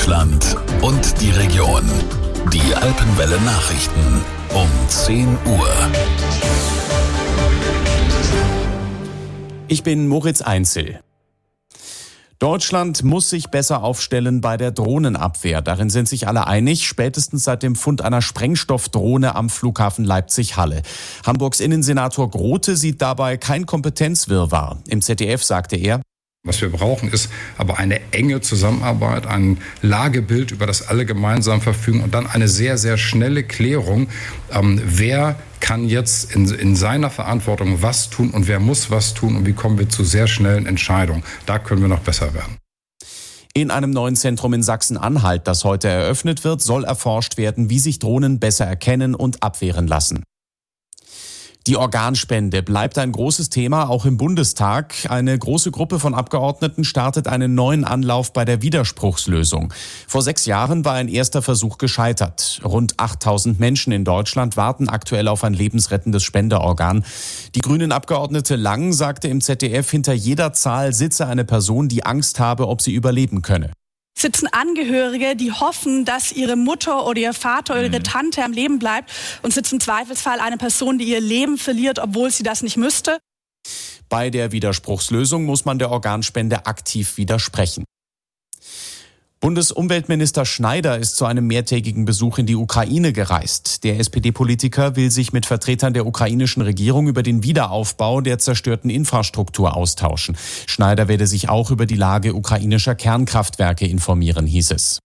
Deutschland und die Region. Die Alpenwelle Nachrichten um 10 Uhr. Ich bin Moritz Einzel. Deutschland muss sich besser aufstellen bei der Drohnenabwehr. Darin sind sich alle einig, spätestens seit dem Fund einer Sprengstoffdrohne am Flughafen Leipzig-Halle. Hamburgs Innensenator Grote sieht dabei kein Kompetenzwirrwarr. Im ZDF sagte er: Was wir brauchen, ist aber eine enge Zusammenarbeit, ein Lagebild, über das alle gemeinsam verfügen und dann eine sehr, sehr schnelle Klärung. Wer kann jetzt in seiner Verantwortung was tun und wer muss was tun und wie kommen wir zu sehr schnellen Entscheidungen? Da können wir noch besser werden. In einem neuen Zentrum in Sachsen-Anhalt, das heute eröffnet wird, soll erforscht werden, wie sich Drohnen besser erkennen und abwehren lassen. Die Organspende bleibt ein großes Thema, auch im Bundestag. Eine große Gruppe von Abgeordneten startet einen neuen Anlauf bei der Widerspruchslösung. Vor 6 Jahren war ein erster Versuch gescheitert. Rund 8000 Menschen in Deutschland warten aktuell auf ein lebensrettendes Spenderorgan. Die Grünen-Abgeordnete Lang sagte im ZDF, hinter jeder Zahl sitze eine Person, die Angst habe, ob sie überleben könne. Sitzen Angehörige, die hoffen, dass ihre Mutter oder ihr Vater oder ihre Tante am Leben bleibt, und sitzt im Zweifelsfall eine Person, die ihr Leben verliert, obwohl sie das nicht müsste. Bei der Widerspruchslösung muss man der Organspende aktiv widersprechen. Bundesumweltminister Schneider ist zu einem mehrtägigen Besuch in die Ukraine gereist. Der SPD-Politiker will sich mit Vertretern der ukrainischen Regierung über den Wiederaufbau der zerstörten Infrastruktur austauschen. Schneider werde sich auch über die Lage ukrainischer Kernkraftwerke informieren, hieß es.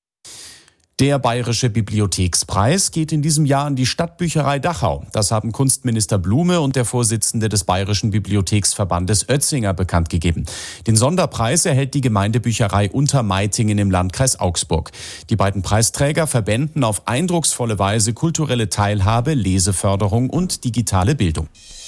Der Bayerische Bibliothekspreis geht in diesem Jahr an die Stadtbücherei Dachau. Das haben Kunstminister Blume und der Vorsitzende des Bayerischen Bibliotheksverbandes Oetzinger bekannt gegeben. Den Sonderpreis erhält die Gemeindebücherei Untermeitingen im Landkreis Augsburg. Die beiden Preisträger verbänden auf eindrucksvolle Weise kulturelle Teilhabe, Leseförderung und digitale Bildung.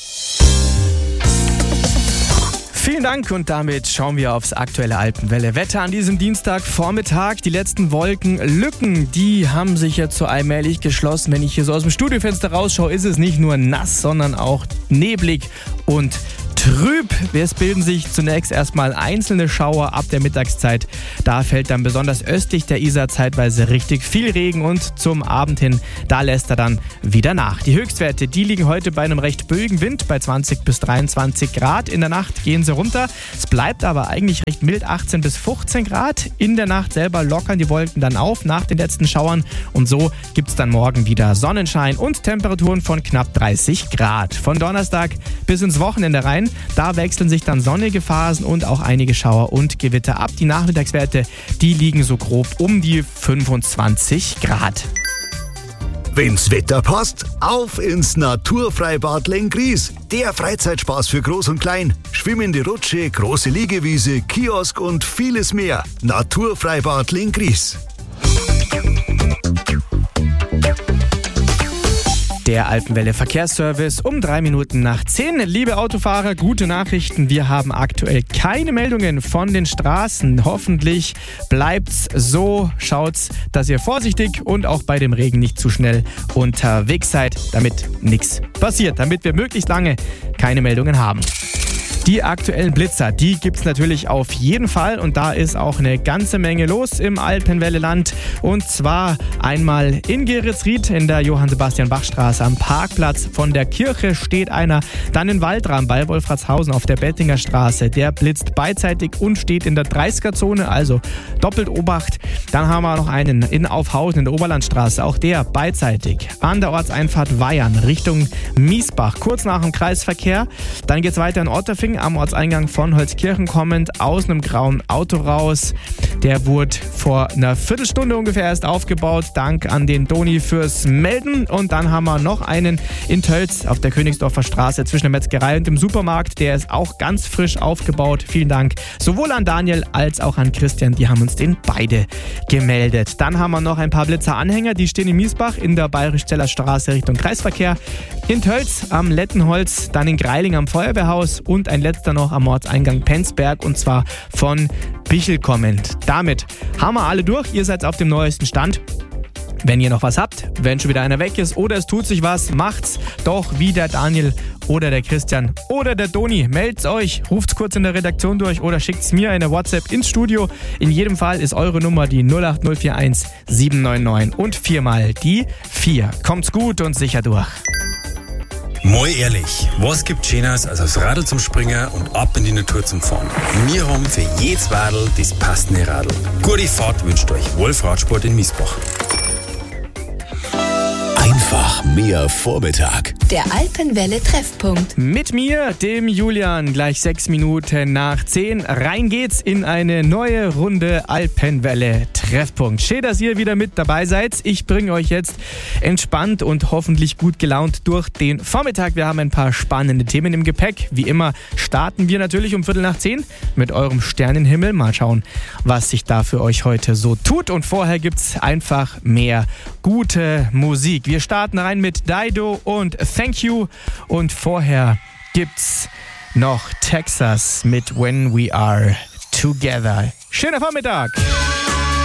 Vielen Dank und damit schauen wir aufs aktuelle Alpenwelle-Wetter an diesem Dienstagvormittag. Die letzten Wolkenlücken, die haben sich jetzt so allmählich geschlossen. Wenn ich hier so aus dem Studiofenster rausschaue, ist es nicht nur nass, sondern auch neblig und trüb. Es bilden sich zunächst erstmal einzelne Schauer ab der Mittagszeit. Da fällt dann besonders östlich der Isar zeitweise richtig viel Regen und zum Abend hin, da lässt er dann wieder nach. Die Höchstwerte, die liegen heute bei einem recht böigen Wind bei 20 bis 23 Grad. In der Nacht gehen sie runter. Es bleibt aber eigentlich recht mild, 18 bis 15 Grad. In der Nacht selber lockern die Wolken dann auf nach den letzten Schauern und so gibt es dann morgen wieder Sonnenschein und Temperaturen von knapp 30 Grad. Von Donnerstag bis ins Wochenende rein. Da wechseln sich dann sonnige Phasen und auch einige Schauer und Gewitter ab. Die Nachmittagswerte, die liegen so grob um die 25 Grad. Wenn's Wetter passt, auf ins Naturfreibad Lenggries. Der Freizeitspaß für Groß und Klein. Schwimmende Rutsche, große Liegewiese, Kiosk und vieles mehr. Naturfreibad Lenggries. Der Alpenwelle Verkehrsservice um 3 Minuten nach 10. Liebe Autofahrer, gute Nachrichten. Wir haben aktuell keine Meldungen von den Straßen. Hoffentlich bleibt's so. Schaut's, dass ihr vorsichtig und auch bei dem Regen nicht zu schnell unterwegs seid, damit nichts passiert, damit wir möglichst lange keine Meldungen haben. Die aktuellen Blitzer, die gibt's natürlich auf jeden Fall und da ist auch eine ganze Menge los im Alpenwelle-Land. Und zwar einmal in Geretsried in der Johann-Sebastian-Bach-Straße am Parkplatz von der Kirche steht einer. Dann in Waldram bei Wolfratshausen auf der Bettinger Straße. Der blitzt beidseitig und steht in der 30er-Zone, also doppelt Obacht. Dann haben wir noch einen in Aufhausen in der Oberlandstraße, auch der beidseitig. An der Ortseinfahrt Weyern Richtung Miesbach, kurz nach dem Kreisverkehr. Dann geht's weiter in Otterfing am Ortseingang von Holzkirchen kommend aus einem grauen Auto raus. Der wurde vor einer Viertelstunde ungefähr erst aufgebaut. Dank an den Doni fürs Melden. Und dann haben wir noch einen in Tölz auf der Königsdorfer Straße zwischen der Metzgerei und dem Supermarkt. Der ist auch ganz frisch aufgebaut. Vielen Dank sowohl an Daniel als auch an Christian. Die haben uns den beide gemeldet. Dann haben wir noch ein paar Blitzeranhänger. Die stehen in Miesbach in der Bayerisch-Zeller Straße Richtung Kreisverkehr. In Tölz am Lettenholz, dann in Greiling am Feuerwehrhaus und ein letzter noch am Ortseingang Penzberg und zwar von Bichel kommend. Damit haben wir alle durch. Ihr seid auf dem neuesten Stand. Wenn ihr noch was habt, wenn schon wieder einer weg ist oder es tut sich was, macht's doch wie der Daniel oder der Christian oder der Doni. Meldet euch, ruft kurz in der Redaktion durch oder schickt mir eine WhatsApp ins Studio. In jedem Fall ist eure Nummer die 08041 799 und 4 mal die 4. Kommt's gut und sicher durch. Mal ehrlich, was gibt Schöneres als aufs Radl zum Springen und ab in die Natur zum Fahren? Wir haben für jedes Radl das passende Radl. Gute Fahrt wünscht euch Wolf Radsport in Miesbach. Einfach mehr Vormittag. Der Alpenwelle-Treffpunkt. Mit mir, dem Julian, gleich 6 Minuten nach 10. Rein geht's in eine neue Runde Alpenwelle-Treffpunkt. Schön, dass ihr wieder mit dabei seid. Ich bringe euch jetzt entspannt und hoffentlich gut gelaunt durch den Vormittag. Wir haben ein paar spannende Themen im Gepäck. Wie immer starten wir natürlich um 9:15 mit eurem Sternenhimmel. Mal schauen, was sich da für euch heute so tut. Und vorher gibt's einfach mehr gute Musik. Wir starten rein mit Dido und Thank You und vorher gibt's noch Texas mit When We Are Together. Schöner Vormittag!